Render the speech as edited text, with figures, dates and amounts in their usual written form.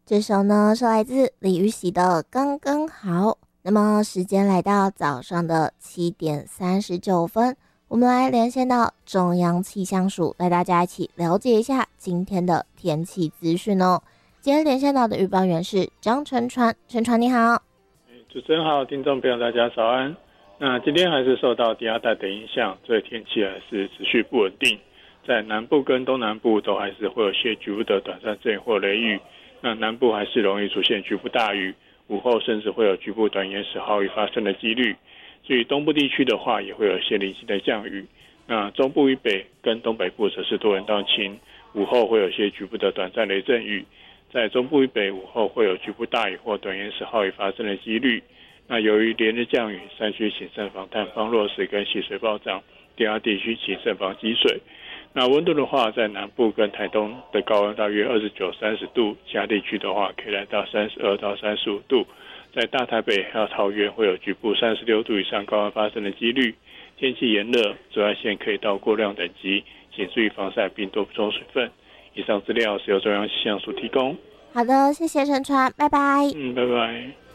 这首呢是来自李玉玺的《刚刚好》。那么时间来到早上的7:39，我们来连线到中央气象署，带大家一起了解一下今天的天气资讯哦。今天连线到的预报员是张晨传，晨传你好。 主持人好，听众朋友大家早安。那今天还是受到低压带的影响，所以天气还是持续不稳定。在南部跟东南部都还是会有些局部的短暂阵雨或雷雨。那南部还是容易出现局部大雨，午后甚至会有局部短延时豪雨发生的几率。至于东部地区的话，也会有些零星的降雨。那中部以北跟东北部则是多云到晴，午后会有些局部的短暂雷阵雨。在中部以北，午后会有局部大雨或短延时豪雨发生的几率。那由于连日降雨，山区请慎防塌方落石跟溪水暴涨，低压地区请慎防积水。那温度的话，在南部跟台东的高温大约29、30度，其他地区的话可以来到32到35度。在大台北还有桃园会有局部36度以上高温发生的几率。天气炎热，紫外线可以到过量等级，请注意防晒并多补充水分。以上资料是由中央气象署提供。 好的，谢谢陈传，拜拜。 拜拜。